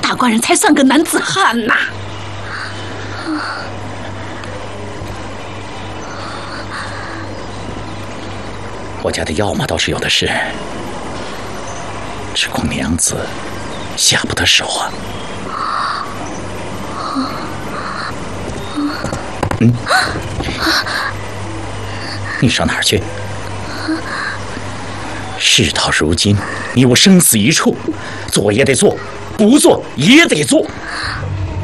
大官人才算个男子汉呐！ 我家的药嘛倒是有的是，只恐娘子下不得手啊。你上哪儿去？事到如今，你我生死一处，做也得做，不做也得做。